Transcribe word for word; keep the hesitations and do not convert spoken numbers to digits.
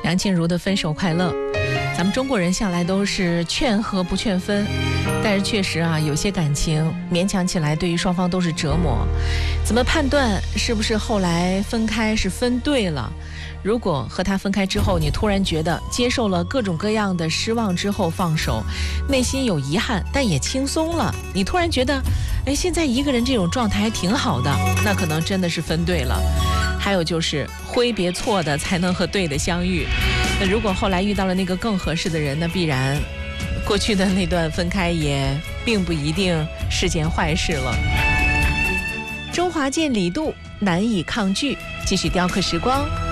梁静茹的《分手快乐》。咱们中国人向来都是劝和不劝分，但是确实啊，有些感情勉强起来对于双方都是折磨。怎么判断是不是后来分开是分对了？如果和他分开之后，你突然觉得接受了各种各样的失望之后放手，内心有遗憾，但也轻松了，你突然觉得哎，现在一个人这种状态还挺好的，那可能真的是分对了。还有就是挥别错的，才能和对的相遇。那如果后来遇到了那个更合适的人，那必然过去的那段分开也并不一定是件坏事了。周华健、李杜难以抗拒，继续雕刻时光。